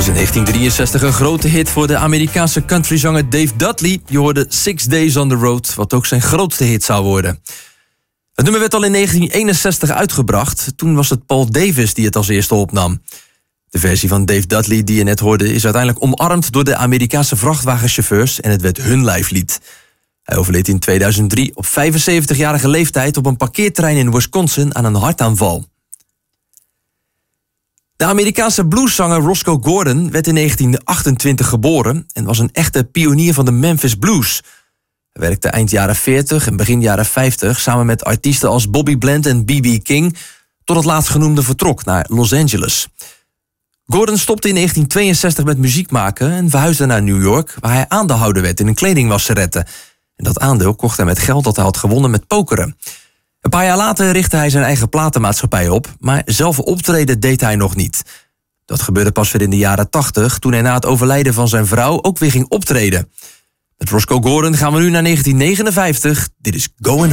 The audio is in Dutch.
was in 1963 een grote hit voor de Amerikaanse countryzanger Dave Dudley. Je hoorde 6 Days on the Road, wat ook zijn grootste hit zou worden. Het nummer werd al in 1961 uitgebracht. Toen was het Paul Davis die het als eerste opnam. De versie van Dave Dudley die je net hoorde is uiteindelijk omarmd door de Amerikaanse vrachtwagenchauffeurs en het werd hun lijflied. Hij overleed in 2003 op 75-jarige leeftijd op een parkeerterrein in Wisconsin aan een hartaanval. De Amerikaanse blueszanger Roscoe Gordon werd in 1928 geboren en was een echte pionier van de Memphis Blues. Hij werkte eind jaren 40 en begin jaren 50 samen met artiesten als Bobby Bland en B.B. King, tot het laatstgenoemde vertrok naar Los Angeles. Gordon stopte in 1962 met muziek maken en verhuisde naar New York, waar hij aandeelhouder werd in een kledingwasseretten. En dat aandeel kocht hij met geld dat hij had gewonnen met pokeren. Een paar jaar later richtte hij zijn eigen platenmaatschappij op, maar zelf optreden deed hij nog niet. Dat gebeurde pas weer in de jaren 80, toen hij na het overlijden van zijn vrouw ook weer ging optreden. Met Roscoe Gordon gaan we nu naar 1959. Dit is Going